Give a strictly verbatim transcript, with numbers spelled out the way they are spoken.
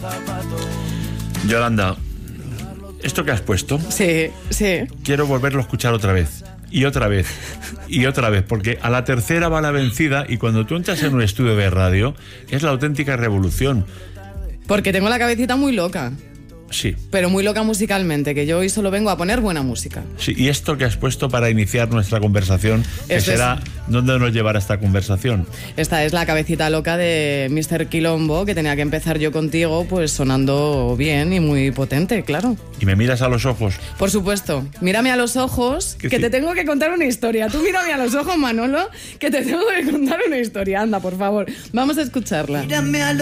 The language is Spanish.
Yolanda, ¿esto que has puesto? Sí, sí. Quiero volverlo a escuchar otra vez. Y otra vez. Y otra vez. Porque a la tercera va la vencida y cuando tú entras en un estudio de radio es la auténtica revolución. Porque tengo la cabecita muy loca. Sí. Pero muy loca musicalmente, que yo hoy solo vengo a poner buena música. Sí, y esto que has puesto para iniciar nuestra conversación, que Esto será es... dónde nos llevará esta conversación. Esta es la cabecita loca de mister Quilombo, que tenía que empezar yo contigo, pues sonando bien y muy potente, claro. ¿Y me miras a los ojos? Por supuesto. Mírame a los ojos, que te tengo que contar una historia. Tú mírame a los ojos, Manolo, que te tengo que contar una historia. Anda, por favor, vamos a escucharla. Mírame a los